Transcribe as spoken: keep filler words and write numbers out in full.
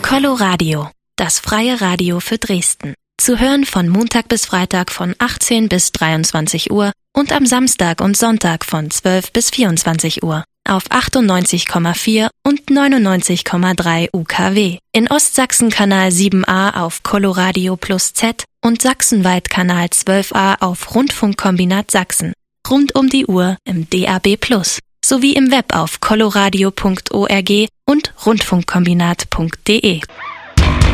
Coloradio, das freie Radio für Dresden. Zu hören von Montag bis Freitag von achtzehn bis dreiundzwanzig Uhr und am Samstag und Sonntag von zwölf bis vierundzwanzig Uhr auf achtundneunzig Komma vier und neunundneunzig Komma drei U K W. In Ostsachsen Kanal sieben a auf Coloradio Plus Z und sachsenweit Kanal zwölf a auf Rundfunkkombinat Sachsen. Rund um die Uhr im D A B Plus. Sowie im Web auf coloradio punkt org und rundfunkkombinat punkt de.